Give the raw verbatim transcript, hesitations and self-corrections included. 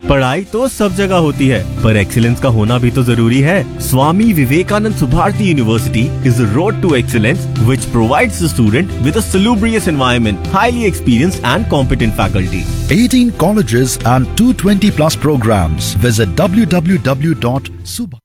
पढ़ाई तो सब जगह होती है, पर एक्सीलेंस का होना भी तो जरूरी है। Swami Vivekananda Subharti university is the road to excellence which provides the student with a salubrious environment, highly experienced and competent faculty. eighteen colleges and two hundred twenty plus programs. Visit w w w dot subha